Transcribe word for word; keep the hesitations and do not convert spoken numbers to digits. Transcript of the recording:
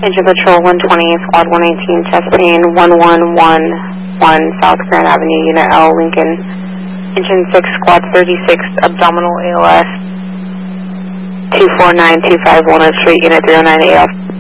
Engine Patrol one twenty, Squad one eighteen, chest pain one one one one, South Grand Avenue, Unit L, Lincoln. Engine six, Squad thirty-six, abdominal A L S two four nine two five Walnut Street, Unit three oh nine A F.